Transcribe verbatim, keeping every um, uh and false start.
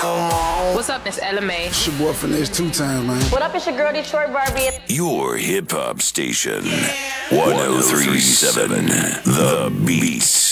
What's up, Miss Ella May? It's your boy Finesse two times, man. What up, it's your girl Detroit Barbie. Your hip hop station, one oh three point seven, The Beast.